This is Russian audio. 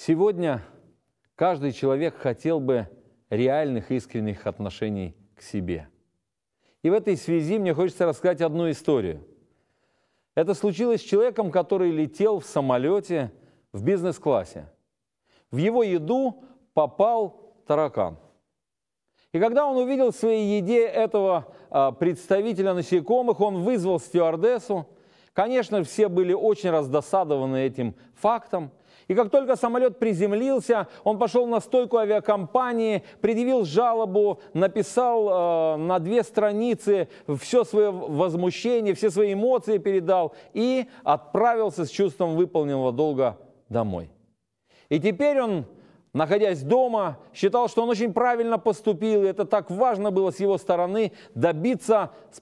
Сегодня каждый человек хотел бы реальных искренних отношений к себе. И в этой связи мне хочется рассказать одну историю. Это случилось с человеком, который летел в самолете в бизнес-классе. В его еду попал таракан. И когда он увидел в своей еде этого представителя насекомых, он вызвал стюардессу. Конечно, все были очень раздосадованы этим фактом. И как только самолет приземлился, он пошел на стойку авиакомпании, предъявил жалобу, написал на 2 страницы все свое возмущение, все свои эмоции передал и отправился с чувством выполненного долга домой. И теперь он, находясь дома, считал, что он очень правильно поступил, и это так важно было с его стороны добиться